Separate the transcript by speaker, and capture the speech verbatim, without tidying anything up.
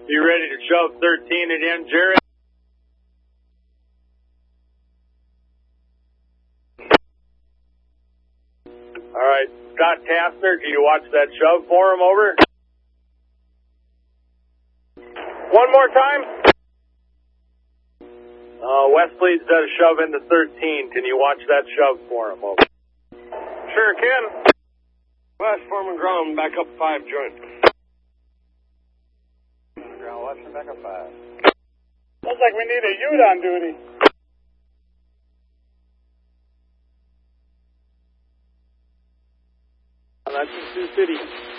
Speaker 1: You ready to shove thirteen again, Jared? All right, Scott Kastner, can you watch that shove for him, over? One more time. Uh, Wesley's done a shove into thirteen. Can you watch that shove for him, over?
Speaker 2: Sure can. West Foreman ground, back up five joint.
Speaker 1: Ground, Western, back up five.
Speaker 3: Looks like we need a Ute on duty.
Speaker 1: That's in Sioux City.